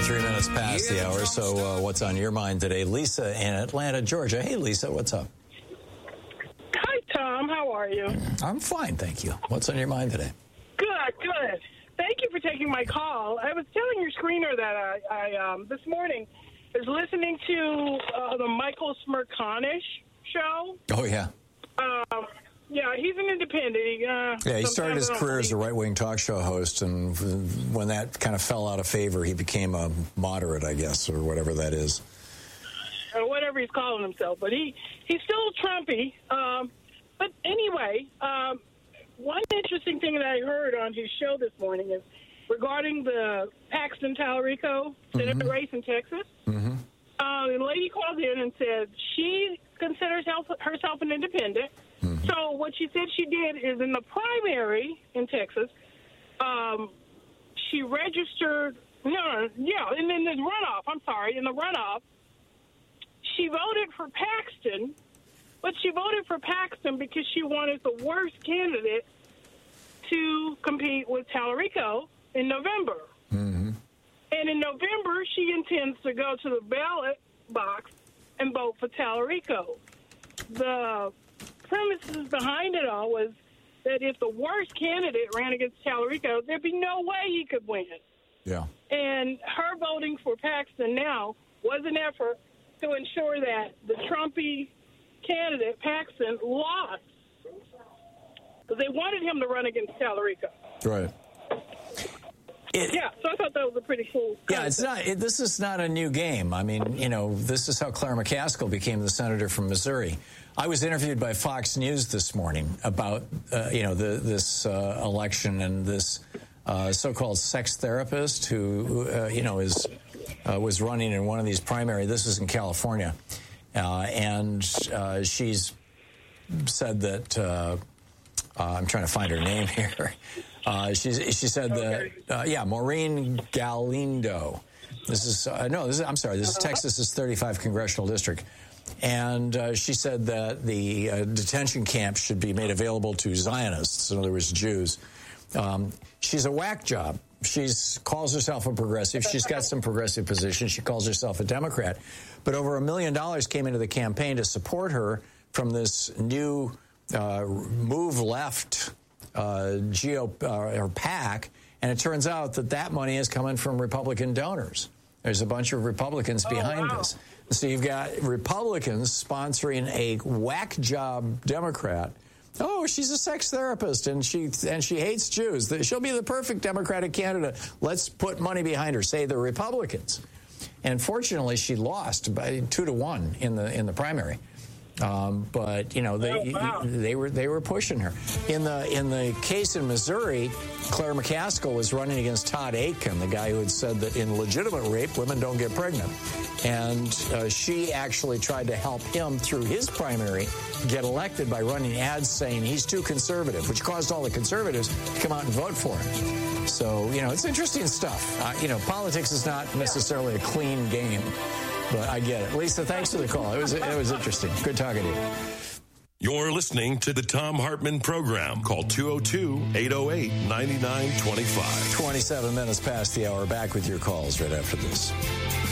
3 minutes past the hour. So what's on your mind today? Lisa in Atlanta, Georgia. Hey, Lisa, what's up? Hi, Tom. How are you? I'm fine, thank you. What's on your mind today? Good. Thank you for taking my call. I was telling your screener that I this morning was listening to the Michael Smerconish show. Oh, yeah. Yeah, he's an independent. He started his career as a right-wing talk show host, and when that kind of fell out of favor, he became a moderate, I guess, or whatever that is. Or whatever he's calling himself. But he's still Trumpy. But anyway, one interesting thing that I heard on his show this morning is regarding the Paxton-Tallarico Senate race in Texas. Mm-hmm. The lady called in and said she considers herself an independent. Mm-hmm. So what she said she did is in the primary in Texas, she registered, and in the runoff, she voted for Paxton, but she voted for Paxton because she wanted the worst candidate to compete with Tallarico in November. Mm-hmm. And in November, she intends to go to the ballot box and vote for Tallarico. The premises behind it all was that if the worst candidate ran against Tallarico, there'd be no way he could win. Yeah. And her voting for Paxton now was an effort to ensure that the Trumpy candidate, Paxton, lost. Because they wanted him to run against Tallarico. Right. So I thought that was a pretty cool concept. Yeah, this is not a new game. I mean, this is how Claire McCaskill became the senator from Missouri. I was interviewed by Fox News this morning about, this election and this so-called sex therapist who, was running in one of these primary. This is in California. And she's said that, I'm trying to find her name here. She said that, Maureen Galindo. This is Texas's 35th congressional district. And she said that the detention camp should be made available to Zionists, in other words, Jews. She's a whack job. She calls herself a progressive. She's got some progressive positions. She calls herself a Democrat. But over $1 million came into the campaign to support her from this new Move Left or PAC, and it turns out that money is coming from Republican donors. There's a bunch of Republicans behind this. So you've got Republicans sponsoring a whack job Democrat. Oh, she's a sex therapist and she hates Jews. She'll be the perfect Democratic candidate. Let's put money behind her, say the Republicans. And fortunately, she lost by 2-1 in the primary. But they were pushing her. In the case in Missouri, Claire McCaskill was running against Todd Akin, the guy who had said that in legitimate rape, women don't get pregnant. And she actually tried to help him through his primary get elected by running ads saying he's too conservative, which caused all the conservatives to come out and vote for him. So, it's interesting stuff. Politics is not necessarily a clean game. But I get it. Lisa, thanks for the call. It was interesting. Good talking to you. You're listening to the Thom Hartmann Program. Call 202-808-9925. 27 minutes past the hour. Back with your calls right after this.